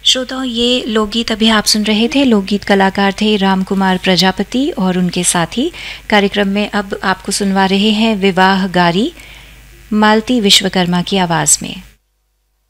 श्रोताओं, ये लोकगीत अभी आप सुन रहे थे। लोकगीत कलाकार थे राम कुमार प्रजापति और उनके साथी। कार्यक्रम में अब आपको सुनवा रहे हैं विवाह गारी मालती विश्वकर्मा की आवाज में।